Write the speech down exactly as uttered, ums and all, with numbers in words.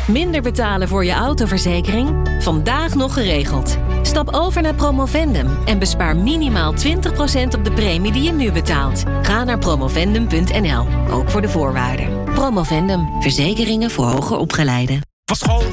Minder betalen voor je autoverzekering? Vandaag nog geregeld. Stap over naar Promovendum en bespaar minimaal twintig procent op de premie die je nu betaalt. Ga naar promovendum punt n l, ook voor de voorwaarden. Promovendum, verzekeringen voor hoger opgeleiden. Van school